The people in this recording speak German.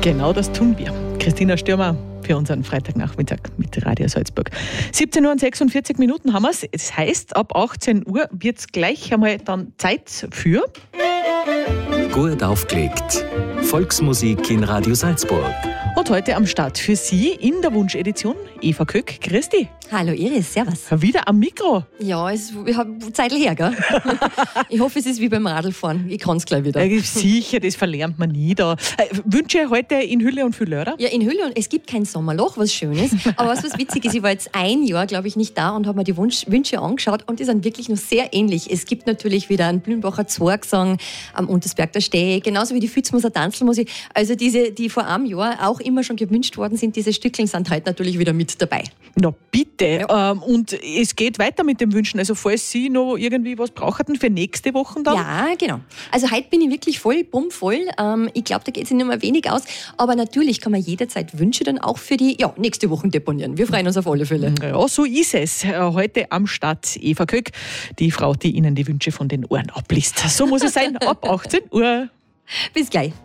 Genau das tun wir. Christina Stürmer für unseren Freitagnachmittag mit Radio Salzburg. 17:46 haben wir es. Das heißt, ab 18 Uhr wird es gleich einmal dann Zeit für... Gut aufgelegt. Volksmusik in Radio Salzburg. Und heute am Start für Sie in der Wunschedition Eva Köck. Grüß dich. Hallo Iris, servus. Wieder am Mikro. Ja, ich habe Zeit her, gell? Ich hoffe, es ist wie beim Radlfahren. Ich kann es gleich wieder. Sicher, das verlernt man nie da. Wünsche heute in Hülle und Fülle, oder? Ja, in Hülle, und es gibt kein Sommerloch, was schön ist. Aber was witzig ist, ich war jetzt ein Jahr, glaube ich, nicht da und habe mir die Wünsche angeschaut und die sind wirklich noch sehr ähnlich. Es gibt natürlich wieder einen Blümbacher Zwergsang am Untersberg der Steg, genauso wie die Fützmoser Tanzelmusik. Also diese, die vor einem Jahr auch immer schon gewünscht worden sind, diese Stückchen sind heute natürlich wieder mit dabei. Na bitte. Ja. Und es geht weiter mit dem Wünschen. Also falls Sie noch irgendwie was brauchen für nächste Woche dann? Ja, genau. Also heute bin ich wirklich voll, bummvoll. Ich glaube, da geht es nicht mehr wenig aus. Aber natürlich kann man jederzeit Wünsche dann auch für die nächste Woche deponieren. Wir freuen uns auf alle Fälle. Ja, so ist es. Heute am Start Eva Köck, die Frau, die Ihnen die Wünsche von den Ohren abliest. So muss es sein, ab 18 Uhr. Bis gleich.